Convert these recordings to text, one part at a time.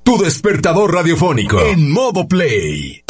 tu despertador radiofónico en modo play.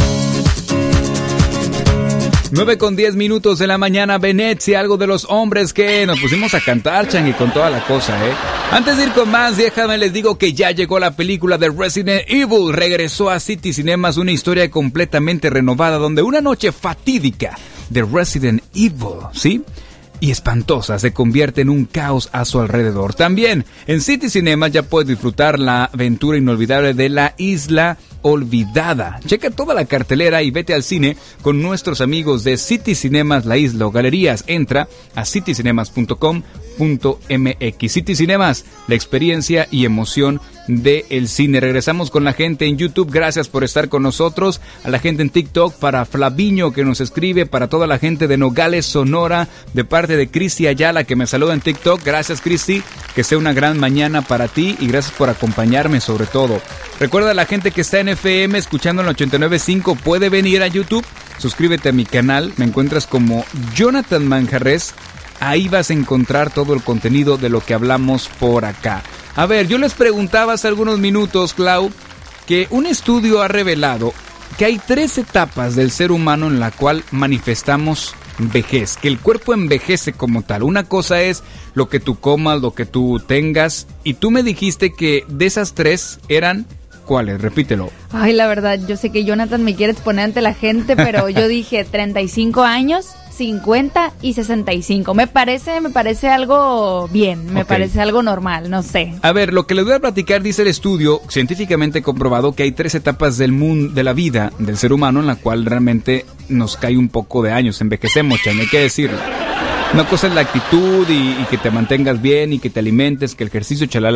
9:10 de la mañana, Venecia, algo de los hombres que nos pusimos a cantar, Changi, con toda la cosa, Antes de ir con más, déjame les digo que ya llegó la película de Resident Evil. Regresó a City Cinemas una historia completamente renovada, donde una noche fatídica de Resident Evil, ¿sí?, y espantosa se convierte en un caos a su alrededor. También en City Cinemas ya puedes disfrutar la aventura inolvidable de La Isla Olvidada. Checa toda la cartelera y vete al cine con nuestros amigos de City Cinemas La Isla o Galerías. Entra a citycinemas.com.mx. City Cinemas, la experiencia y emoción del cine. Regresamos con la gente en YouTube. Gracias por estar con nosotros. A la gente en TikTok, para Flaviño que nos escribe, para toda la gente de Nogales, Sonora, de parte de Cristi Ayala que me saluda en TikTok. Gracias, Cristi, que sea una gran mañana para ti y gracias por acompañarme sobre todo. Recuerda, a la gente que está en FM escuchando en 89.5 puede venir a YouTube. Suscríbete a mi canal, me encuentras como Jonathan Manjarres. Ahí vas a encontrar todo el contenido de lo que hablamos por acá. A ver, yo les preguntaba hace algunos minutos, Clau, que un estudio ha revelado que hay 3 etapas del ser humano en la cual manifestamos vejez, que el cuerpo envejece como tal. Una cosa es lo que tú comas, lo que tú tengas, y tú me dijiste que de esas 3 eran... ¿Cuáles? Repítelo. Ay, la verdad, yo sé que Jonathan me quiere exponer ante la gente, pero yo dije 35 años, 50 y 65. Me parece algo bien, me parece algo normal, no sé. A ver, lo que les voy a platicar, dice el estudio, científicamente comprobado, que hay 3 etapas del mundo, de la vida del ser humano, en la cual realmente nos cae un poco de años, envejecemos, Chan, hay que decirlo. Una cosa es la actitud y que te mantengas bien y que te alimentes, que el ejercicio, chalala.